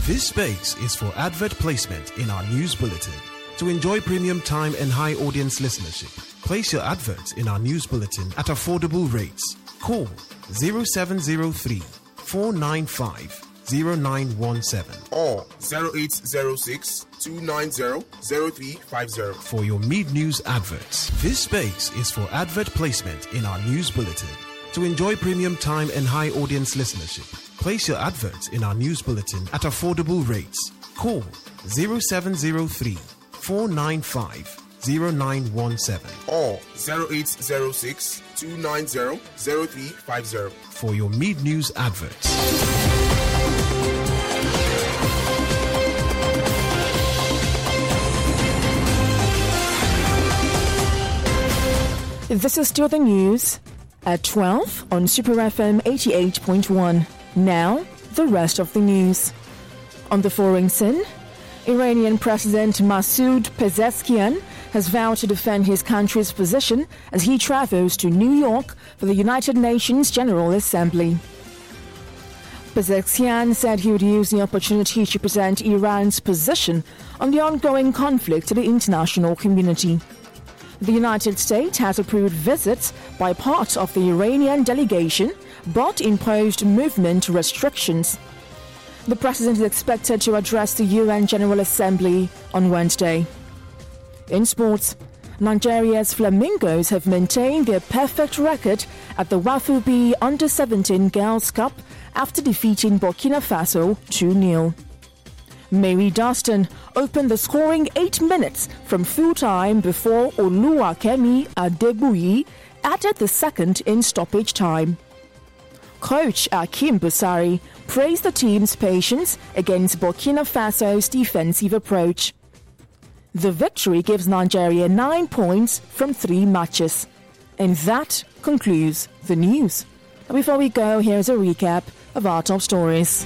This space is for advert placement in our news bulletin. To enjoy premium time and high audience listenership, place your adverts in our news bulletin at affordable rates. Call 0703 495 0917 or 0806 290 0350 for your mid-news adverts. This space is for advert placement in our news bulletin. To enjoy premium time and high audience listenership, place your adverts in our news bulletin at affordable rates. Call 0703 495 0917 or 0806 290 0350 for your mid-news adverts. This is still the news at 12 on Super FM 88.1. Now, the rest of the news. On the foreign scene, Iranian President Masoud Pezeshkian has vowed to defend his country's position as he travels to New York for the United Nations General Assembly. Pezeshkian said he would use the opportunity to present Iran's position on the ongoing conflict to the international community. The United States has approved visits by part of the Iranian delegation, but imposed movement restrictions. The president is expected to address the UN General Assembly on Wednesday. In sports, Nigeria's Flamingos have maintained their perfect record at the Wafubi Under-17 Girls' Cup after defeating Burkina Faso 2-0. Mary Dunstan opened the scoring 8 minutes from full time before Oluwakemi Adegbuyi added the second in stoppage time. Coach Akim Busari praised the team's patience against Burkina Faso's defensive approach. The victory gives Nigeria 9 points from 3 matches. And that concludes the news. Before we go, here's a recap of our top stories.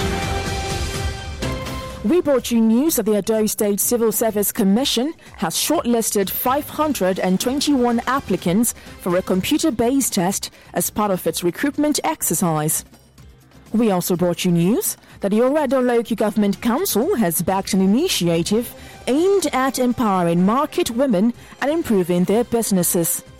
We brought you news that the Edo State Civil Service Commission has shortlisted 521 applicants for a computer-based test as part of its recruitment exercise. We also brought you news that the Oredo Local Government Council has backed an initiative aimed at empowering market women and improving their businesses.